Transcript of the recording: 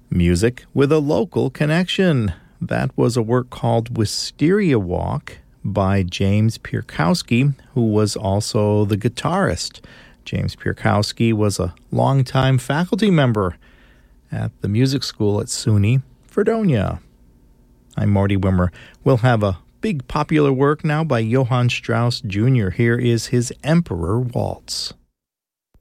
Music with a local connection. That was a work called Wisteria Walk by James Pierkowski, who was also the guitarist. James Pierkowski was a longtime faculty member at the music school at SUNY Fredonia. I'm Marty Wimmer. We'll have a big popular work now by Johann Strauss Jr. Here is his Emperor Waltz.